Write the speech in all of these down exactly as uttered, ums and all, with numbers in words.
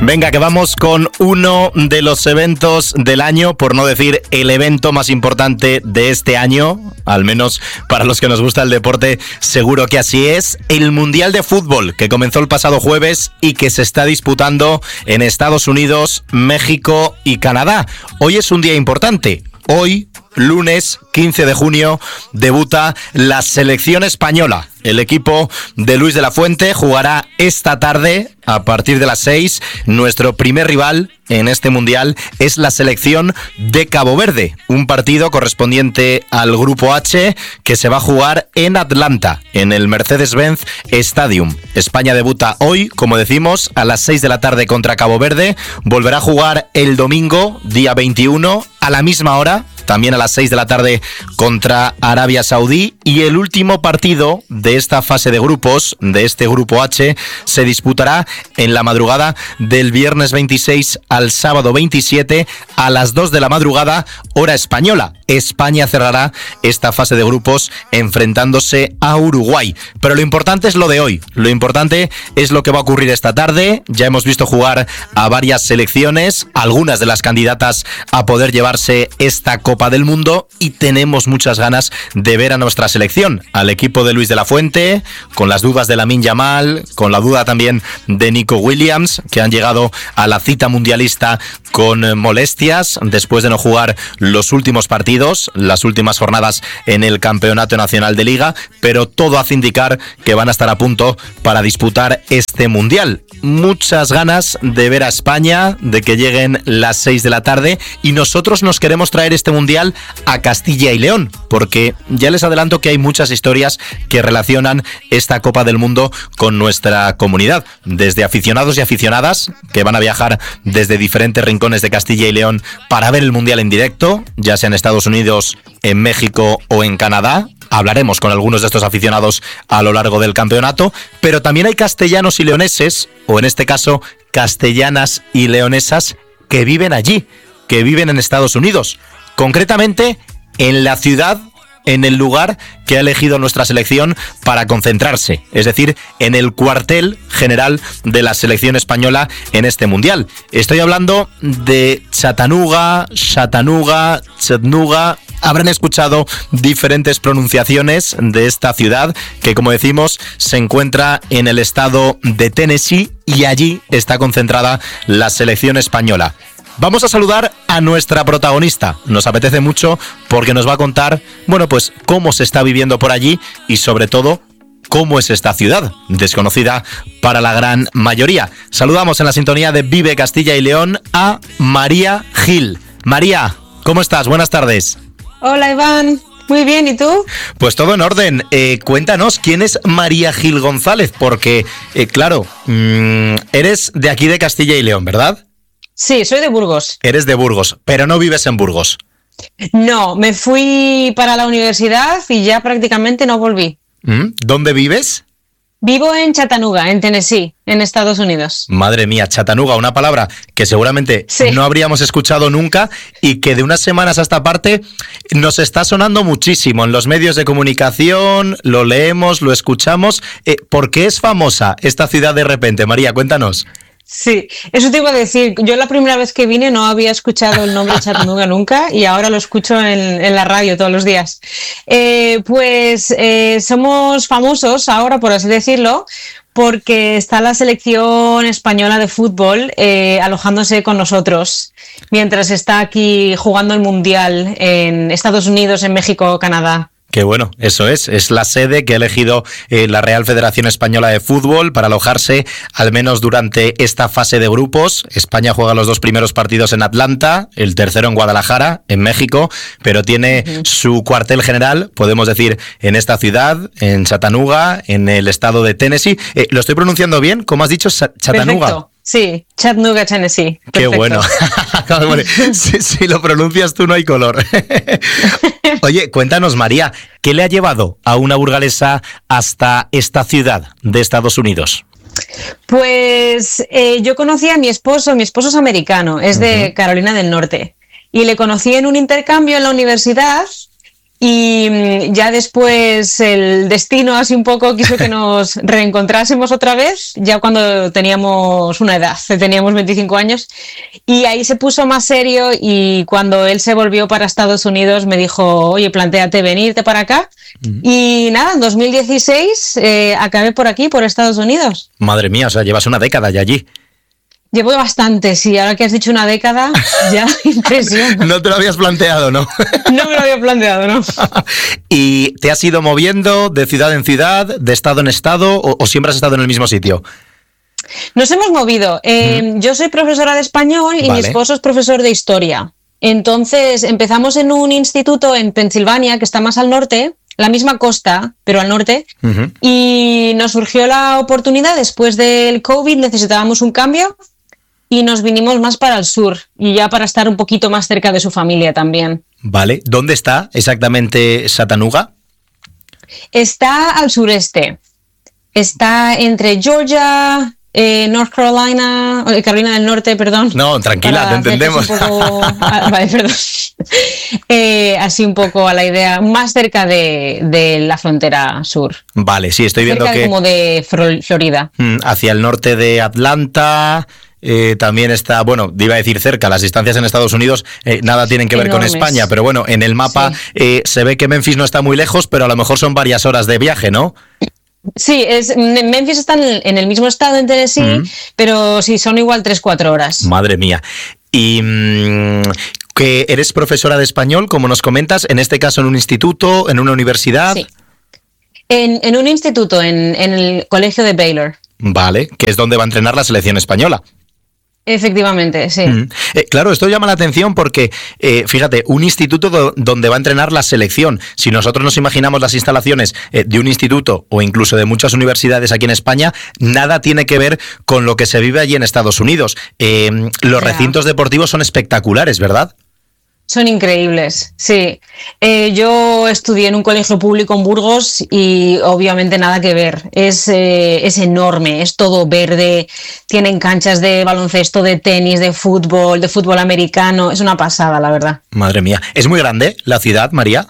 Venga, que vamos con uno de los eventos del año, por no decir el evento más importante de este año, al menos para los que nos gusta el deporte, seguro que así es, el Mundial de Fútbol, que comenzó el pasado jueves y que se está disputando en Estados Unidos, México y Canadá. Hoy es un día importante. Hoy, lunes quince de junio, debuta la selección española. El equipo de Luis de la Fuente jugará esta tarde, a partir de las seis. Nuestro primer rival en este mundial es la selección de Cabo Verde, un partido correspondiente al Grupo H que se va a jugar en Atlanta, en el Mercedes-Benz Stadium. España debuta hoy, como decimos, a las seis de la tarde contra Cabo Verde. Volverá a jugar el domingo, día veintiuno, a la misma hora, también a las seis de la tarde contra Arabia Saudí, y el último partido de esta fase de grupos, de este Grupo H, se disputará en la madrugada del viernes veintiséis al sábado veintisiete a las dos de la madrugada, hora española. España cerrará esta fase de grupos enfrentándose a Uruguay. Pero lo importante es lo de hoy, lo importante es lo que va a ocurrir esta tarde. Ya hemos visto jugar a varias selecciones, algunas de las candidatas a poder llevarse esta Copa del Mundo, y tenemos muchas ganas de ver a nuestra selección, al equipo de Luis de la Fuente, con las dudas de Lamine Yamal, con la duda también de Nico Williams, que han llegado a la cita mundialista con molestias después de no jugar los últimos partidos, las últimas jornadas en el Campeonato Nacional de Liga, pero todo hace indicar que van a estar a punto para disputar este mundial. Muchas ganas de ver a España, de que lleguen las seis de la tarde, y nosotros nos queremos traer este mundial a Castilla y León, porque ya les adelanto que hay muchas historias que relacionan esta Copa del Mundo con nuestra comunidad, desde aficionados y aficionadas que van a viajar desde diferentes rincones de Castilla y León para ver el mundial en directo, ya sea en Estados Unidos, en México o en Canadá. Hablaremos con algunos de estos aficionados a lo largo del campeonato, pero también hay castellanos y leoneses, o en este caso castellanas y leonesas, que viven allí, que viven en Estados Unidos, concretamente en la ciudad, en el lugar que ha elegido nuestra selección para concentrarse, es decir, en el cuartel general de la selección española en este mundial. Estoy hablando de Chattanooga, Chattanooga, Chattanooga. Habrán escuchado diferentes pronunciaciones de esta ciudad, que, como decimos, se encuentra en el estado de Tennessee, y allí está concentrada la selección española. Vamos a saludar a nuestra protagonista. Nos apetece mucho porque nos va a contar, bueno, pues cómo se está viviendo por allí y, sobre todo, cómo es esta ciudad, desconocida para la gran mayoría. Saludamos en la sintonía de Vive Castilla y León a María Gil. María, ¿cómo estás? Buenas tardes. Hola, Iván. Muy bien, ¿y tú? Pues todo en orden. Eh, cuéntanos, ¿quién es María Gil González? Porque, eh, claro, mmm, eres de aquí de Castilla y León, ¿verdad? Sí, soy de Burgos. Eres de Burgos, pero no vives en Burgos. No, me fui para la universidad y ya prácticamente no volví. ¿Dónde vives? Vivo en Chattanooga, en Tennessee, en Estados Unidos. Madre mía, Chattanooga, una palabra que seguramente sí. no habríamos escuchado nunca, y que de unas semanas a esta parte nos está sonando muchísimo en los medios de comunicación, lo leemos, lo escuchamos. Eh, ¿Por qué es famosa esta ciudad de repente? María, cuéntanos. Sí, eso te iba a decir. Yo la primera vez que vine no había escuchado el nombre de Chattanooga nunca, y ahora lo escucho en, en la radio todos los días. Eh, pues eh, somos famosos ahora, por así decirlo, porque está la selección española de fútbol eh, alojándose con nosotros, mientras está aquí jugando el Mundial en Estados Unidos, en México, Canadá. Qué bueno, eso es, es la sede que ha elegido eh, la Real Federación Española de Fútbol para alojarse, al menos durante esta fase de grupos. España juega los dos primeros partidos en Atlanta, el tercero en Guadalajara, en México, pero tiene uh-huh. su cuartel general, podemos decir, en esta ciudad, en Chattanooga, en el estado de Tennessee. Eh, ¿Lo estoy pronunciando bien? ¿Cómo has dicho? Chattanooga. Perfecto. Sí, Chattanooga, Tennessee. Perfecto. Qué bueno. si, si lo pronuncias tú no hay color. Oye, cuéntanos, María, ¿qué le ha llevado a una burgalesa hasta esta ciudad de Estados Unidos? Pues eh, yo conocí a mi esposo, mi esposo es americano, es de uh-huh. Carolina del Norte, y le conocí en un intercambio en la universidad, Y ya después el destino así un poco quiso que nos reencontrásemos otra vez, ya cuando teníamos una edad, teníamos veinticinco años, y ahí se puso más serio y cuando él se volvió para Estados Unidos me dijo, oye, plantéate venirte para acá. Uh-huh. Y nada, en dos mil dieciséis eh, acabé por aquí, por Estados Unidos. Madre mía, o sea, llevas una década ya allí. Llevo bastante, sí, ahora que has dicho una década, ya impresiona. No te lo habías planteado, ¿no? No me lo había planteado, ¿no? ¿Y te has ido moviendo de ciudad en ciudad, de estado en estado, o, o siempre has estado en el mismo sitio? Nos hemos movido. Eh, mm. Yo soy profesora de español y vale. Mi esposo es profesor de historia. Entonces empezamos en un instituto en Pensilvania, que está más al norte, la misma costa, pero al norte, uh-huh. Y nos surgió la oportunidad, después del COVID necesitábamos un cambio, y nos vinimos más para el sur, y ya para estar un poquito más cerca de su familia también. Vale, ¿dónde está exactamente Chattanooga? Está al sureste, está entre Georgia, eh, North Carolina, eh, Carolina del Norte, perdón. No, tranquila, te entendemos. Un poco, ah, vale, perdón. Eh, así un poco a la idea, más cerca de, de la frontera sur. Vale, sí, estoy viendo cerca que... como de Florida. Hacia el norte de Atlanta... Eh, también está, bueno, iba a decir cerca, las distancias en Estados Unidos eh, nada tienen que ver Enormes. Con España, pero bueno, en el mapa sí. eh, se ve que Memphis no está muy lejos, pero a lo mejor son varias horas de viaje, ¿no? Sí, es, Memphis está en el, en el mismo estado, en Tennessee, mm. pero sí, son igual tres cuatro horas. Madre mía. Y... Mmm, que eres profesora de español, como nos comentas, en este caso en un instituto, en una universidad. Sí, en, en un instituto, en, en el colegio de Baylor. Vale, que es donde va a entrenar la selección española. Efectivamente, sí. Mm. Eh, claro, esto llama la atención porque, eh, fíjate, un instituto do- donde va a entrenar la selección. Si nosotros nos imaginamos las instalaciones eh, de un instituto o incluso de muchas universidades aquí en España, nada tiene que ver con lo que se vive allí en Estados Unidos. Eh, los yeah. recintos deportivos son espectaculares, ¿verdad? Son increíbles, sí. Eh, yo estudié en un colegio público en Burgos y obviamente nada que ver. Es, eh, es enorme, es todo verde, tienen canchas de baloncesto, de tenis, de fútbol, de fútbol americano. Es una pasada, la verdad. Madre mía. ¿Es muy grande la ciudad, María?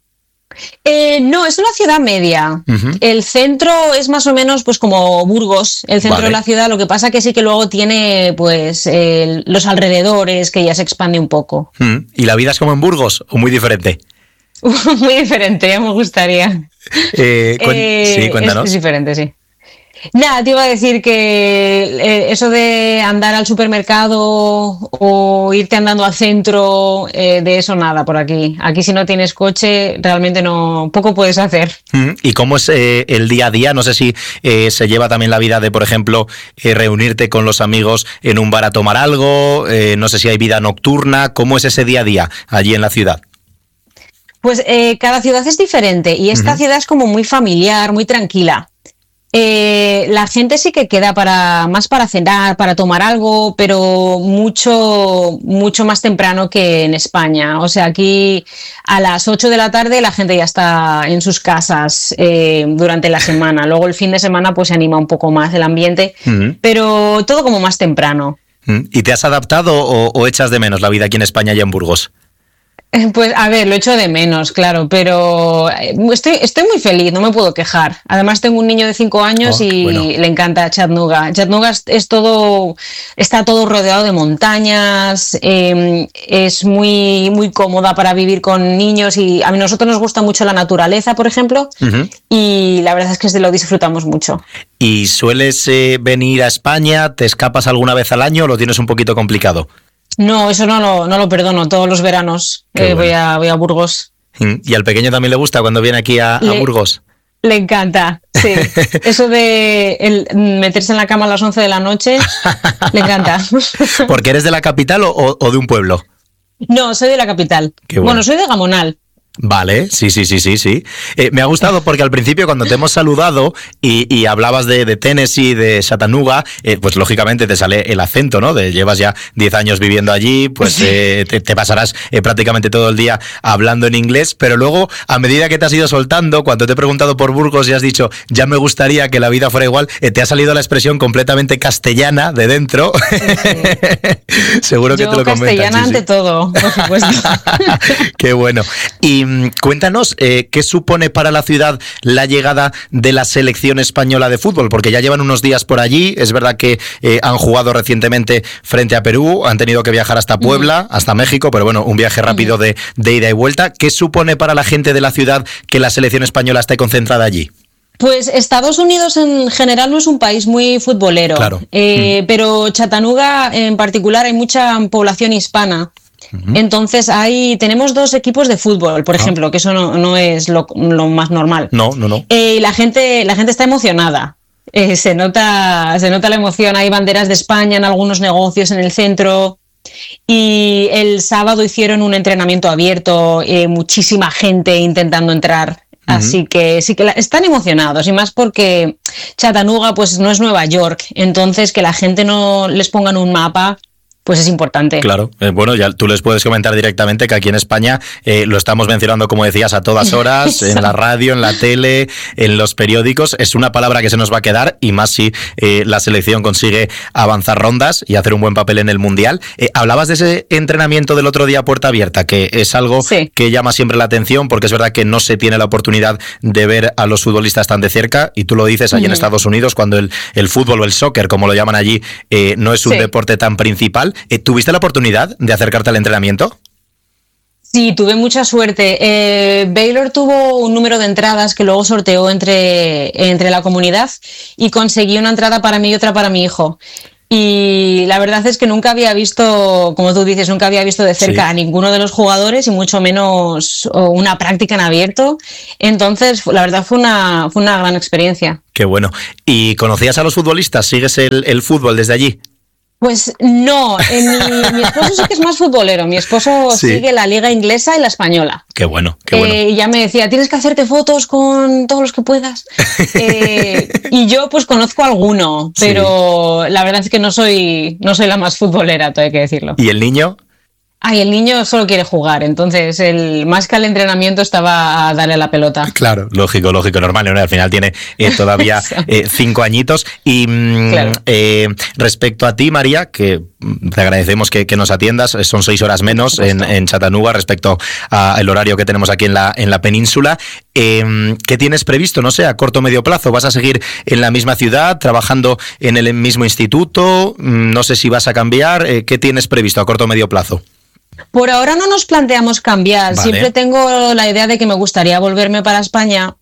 Eh, no, es una ciudad media. Uh-huh. El centro es más o menos pues como Burgos, el centro vale. de la ciudad. Lo que pasa que sí que luego tiene pues eh, los alrededores, que ya se expande un poco. Uh-huh. ¿Y la vida es como en Burgos o muy diferente? Muy diferente, ya me gustaría. Eh, cuen- eh, sí, cuéntanos. Es, es diferente, sí. Nada, te iba a decir que eh, eso de andar al supermercado o irte andando al centro, eh, de eso nada por aquí. Aquí si no tienes coche, realmente no poco puedes hacer. ¿Y cómo es eh, el día a día? No sé si eh, se lleva también la vida de, por ejemplo, eh, reunirte con los amigos en un bar a tomar algo, eh, no sé si hay vida nocturna. ¿Cómo es ese día a día allí en la ciudad? Pues eh, cada ciudad es diferente y esta uh-huh. ciudad es como muy familiar, muy tranquila. Eh, la gente sí que queda para más para cenar, para tomar algo, pero mucho, mucho más temprano que en España. O sea, aquí a las ocho de la tarde la gente ya está en sus casas eh, durante la semana. Luego el fin de semana pues se anima un poco más el ambiente, uh-huh. pero todo como más temprano. ¿Y te has adaptado o, o echas de menos la vida aquí en España y en Burgos? Pues a ver, lo echo de menos, claro, pero estoy, estoy muy feliz, no me puedo quejar. Además tengo un niño de cinco años oh, y bueno. le encanta Chattanooga. Chattanooga es, es todo, está todo rodeado de montañas, eh, es muy, muy cómoda para vivir con niños y a nosotros nos gusta mucho la naturaleza, por ejemplo, uh-huh. y la verdad es que lo disfrutamos mucho. ¿Y sueles eh, venir a España? ¿Te escapas alguna vez al año o lo tienes un poquito complicado? No, eso no lo, no lo perdono. Todos los veranos eh, bueno. voy, a, voy a Burgos. ¿Y al pequeño también le gusta cuando viene aquí a, le, a Burgos? Le encanta, sí. Eso de el meterse en la cama a las once de la noche, le encanta. ¿Porque eres de la capital o, o de un pueblo? No, soy de la capital. Bueno. bueno, soy de Gamonal. Vale, sí, sí, sí, sí, sí. Eh, me ha gustado porque al principio cuando te hemos saludado y, y hablabas de, de Tennessee, de Chattanooga, eh, pues lógicamente te sale el acento, ¿no? De llevas ya diez años viviendo allí, pues eh, te, te pasarás eh, prácticamente todo el día hablando en inglés, pero luego a medida que te has ido soltando, cuando te he preguntado por Burgos y has dicho, ya me gustaría que la vida fuera igual, eh, te ha salido la expresión completamente castellana de dentro. Sí, sí. Seguro que Yo te lo comentan. Castellana sí, ante sí. todo, por supuesto. Qué bueno. Y Eh, cuéntanos, eh, ¿qué supone para la ciudad la llegada de la selección española de fútbol? Porque ya llevan unos días por allí, es verdad que eh, han jugado recientemente frente a Perú, han tenido que viajar hasta Puebla, uh-huh. hasta México, pero bueno, un viaje rápido uh-huh. de, de ida y vuelta. ¿Qué supone para la gente de la ciudad que la selección española esté concentrada allí? Pues Estados Unidos en general no es un país muy futbolero, claro. eh, mm. pero Chattanooga en particular hay mucha población hispana. Uh-huh. Entonces hay, tenemos dos equipos de fútbol, por ejemplo, ah. que eso no, no es lo, lo más normal. No, no, no. Eh, y la gente, la gente está emocionada. Eh, se nota, se nota la emoción. Hay banderas de España en algunos negocios en el centro. Y el sábado hicieron un entrenamiento abierto, eh, muchísima gente intentando entrar. Así que sí que la, están emocionados, y más porque Chattanooga pues no es Nueva York, entonces que la gente no les pongan un mapa pues es importante. Claro, eh, bueno, ya tú les puedes comentar directamente que aquí en España eh, lo estamos mencionando, como decías, a todas horas, en la radio, en la tele, en los periódicos. Es una palabra que se nos va a quedar, y más si eh, la selección consigue avanzar rondas y hacer un buen papel en el Mundial. Eh, hablabas de ese entrenamiento del otro día a puerta abierta, que es algo sí. que llama siempre la atención, porque es verdad que no se tiene la oportunidad de ver a los futbolistas tan de cerca, y tú lo dices allí uh-huh. en Estados Unidos, cuando el, el fútbol o el soccer, como lo llaman allí, eh, no es un sí. deporte tan principal. ¿Tuviste la oportunidad de acercarte al entrenamiento? Sí, tuve mucha suerte. Eh, Baylor tuvo un número de entradas que luego sorteó entre, entre la comunidad, y conseguí una entrada para mí y otra para mi hijo. Y la verdad es que nunca había visto, como tú dices, nunca había visto de cerca sí. a ninguno de los jugadores, y mucho menos una práctica en abierto. Entonces, la verdad fue una, fue una gran experiencia. Qué bueno. ¿Y conocías a los futbolistas? ¿Sigues el, el fútbol desde allí? Pues no, eh, mi, mi esposo sí que es más futbolero. Mi esposo sí. sigue la liga inglesa y la española. Qué bueno, qué bueno. Eh, y ya me decía, tienes que hacerte fotos con todos los que puedas. eh, y yo pues conozco alguno, pero sí. la verdad es que no soy, no soy la más futbolera, todo hay que decirlo. ¿Y el niño? Ay, el niño solo quiere jugar, entonces el más que al entrenamiento estaba a darle la pelota. Claro, lógico, lógico, normal, ¿no? Al final tiene eh, todavía eh, cinco añiñitos. Y mm, claro. eh, respecto a ti, María, que te agradecemos que, que nos atiendas, son seis horas menos en, en Chattanooga respecto al horario que tenemos aquí en la, en la península. Eh, ¿Qué tienes previsto, no sé, a corto o medio plazo? ¿Vas a seguir en la misma ciudad, trabajando en el mismo instituto? No sé si vas a cambiar. Eh, ¿Qué tienes previsto a corto o medio plazo? Por ahora no nos planteamos cambiar. Vale. Siempre tengo la idea de que me gustaría volverme para España,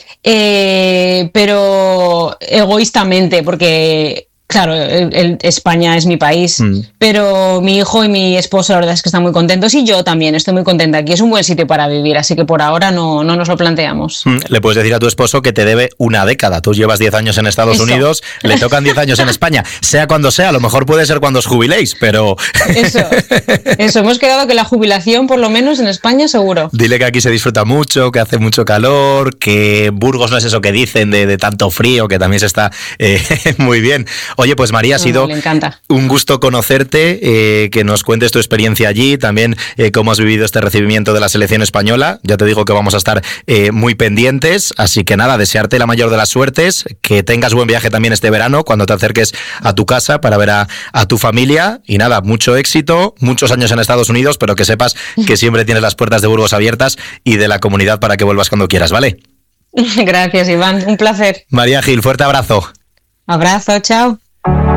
eh, pero egoístamente, porque claro, el, el, España es mi país, mm. pero mi hijo y mi esposo la verdad es que están muy contentos, y yo también estoy muy contenta aquí. Es un buen sitio para vivir, así que por ahora no, no nos lo planteamos. Mm. Le puedes decir a tu esposo que te debe una década. Tú llevas diez años en Estados Eso. Unidos, le tocan diez años en España. Sea cuando sea, a lo mejor puede ser cuando os jubiléis, pero... Eso, eso. Hemos quedado que la jubilación, por lo menos en España, seguro. Dile que aquí se disfruta mucho, que hace mucho calor, que Burgos no es eso que dicen de, de tanto frío, que también se está eh, muy bien. Oye, pues María, ha sido un gusto conocerte, eh, que nos cuentes tu experiencia allí, también eh, cómo has vivido este recibimiento de la selección española. Ya te digo que vamos a estar eh, muy pendientes, así que nada, desearte la mayor de las suertes, que tengas buen viaje también este verano, cuando te acerques a tu casa para ver a, a tu familia, y nada, mucho éxito, muchos años en Estados Unidos, pero que sepas que siempre tienes las puertas de Burgos abiertas y de la comunidad para que vuelvas cuando quieras, ¿vale? Gracias, Iván, un placer. María Gil, fuerte abrazo. Abrazo, chao.